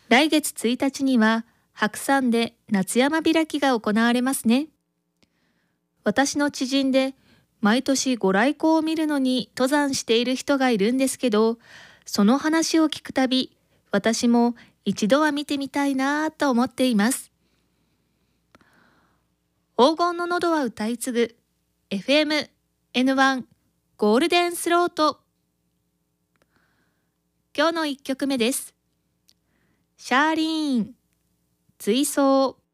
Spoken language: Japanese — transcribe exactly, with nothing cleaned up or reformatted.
来月ついたちには白山で夏山開きが行われますね。私の知人で毎年ご来光を見るのに登山している人がいるんですけど、その話を聞くたび、私も一度は見てみたいなぁと思っています。黄金の喉は歌い継ぐ エフエムエヌワン ゴールデンスロート。今日のいっきょくめです。シャーリーン、追走。